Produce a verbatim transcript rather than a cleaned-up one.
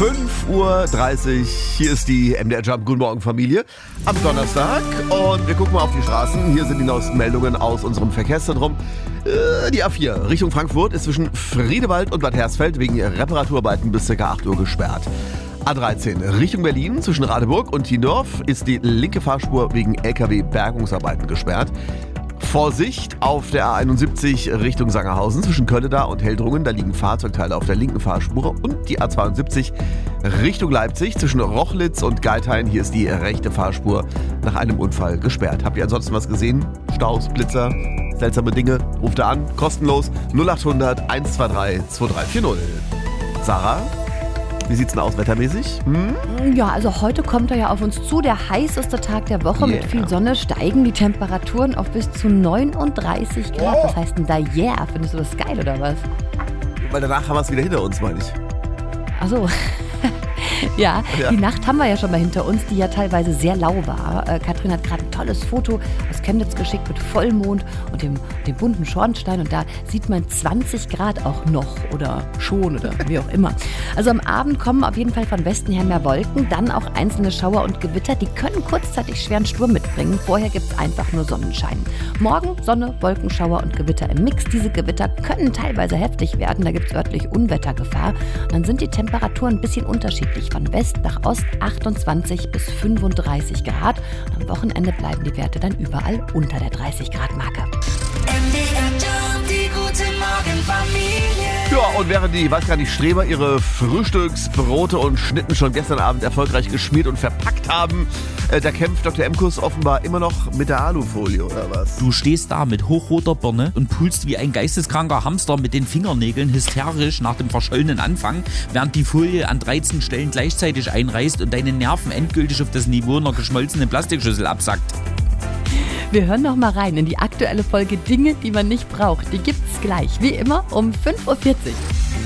fünf Uhr dreißig, hier ist die M D R Jump. Guten Morgen, Familie. Am Donnerstag und wir gucken mal auf die Straßen. Hier sind die neuesten Meldungen aus unserem Verkehrszentrum. Äh, die A vier Richtung Frankfurt ist zwischen Friedewald und Bad Hersfeld wegen Reparaturarbeiten bis ca. acht Uhr gesperrt. A dreizehn Richtung Berlin zwischen Radeburg und Tiendorf ist die linke Fahrspur wegen L K W-Bergungsarbeiten gesperrt. Vorsicht auf der A einundsiebzig Richtung Sangerhausen zwischen Kölleda und Heldrungen. Da liegen Fahrzeugteile auf der linken Fahrspur. Und die A zweiundsiebzig Richtung Leipzig zwischen Rochlitz und Geithain. Hier ist die rechte Fahrspur nach einem Unfall gesperrt. Habt ihr ansonsten was gesehen? Staus, Blitzer, seltsame Dinge? Ruft da an, kostenlos null achthundert eins zwei drei zwei drei vier null. Sarah? Wie sieht's denn aus wettermäßig? Hm? Ja, also heute kommt er ja auf uns zu, der heißeste Tag der Woche. Yeah. Mit viel Sonne steigen die Temperaturen auf bis zu neununddreißig Grad. Oh. Was heißt denn da yeah? Findest du das geil oder was? Weil danach haben wir es wieder hinter uns, meine ich. Ach so. Ja, ja, die Nacht haben wir ja schon mal hinter uns, die ja teilweise sehr lau war. Äh, Katrin hat gerade ein tolles Foto aus Chemnitz geschickt mit Vollmond und dem, dem bunten Schornstein. Und da sieht man zwanzig Grad auch noch oder schon oder wie auch immer. Also am Abend kommen auf jeden Fall von Westen her mehr Wolken, dann auch einzelne Schauer und Gewitter. Die können kurzzeitig schweren Sturm mitbringen. Vorher gibt es einfach nur Sonnenschein. Morgen Sonne, Wolken, Schauer und Gewitter im Mix. Diese Gewitter können teilweise heftig werden. Da gibt es örtlich Unwettergefahr. Und dann sind die Temperaturen ein bisschen unterschiedlich. Von West nach Ost achtundzwanzig bis fünfunddreißig Grad. Und am Wochenende bleiben die Werte dann überall unter der dreißig Grad Marke. M D R Jump, die gute Morgenfamilie. Ja, und während die, weiß gar nicht, Streber ihre Frühstücksbrote und Schnitten schon gestern Abend erfolgreich geschmiert und verpackt haben, äh, da kämpft Doktor Emkus offenbar immer noch mit der Alufolie, oder was? Du stehst da mit hochroter Birne und pulst wie ein geisteskranker Hamster mit den Fingernägeln hysterisch nach dem verschollenen Anfang, während die Folie an dreizehn Stellen gleichzeitig einreißt und deine Nerven endgültig auf das Niveau einer geschmolzenen Plastikschüssel absackt. Wir hören noch mal rein in die aktuelle Folge Dinge, die man nicht braucht. Die gibt's gleich, wie immer, um fünf Uhr vierzig.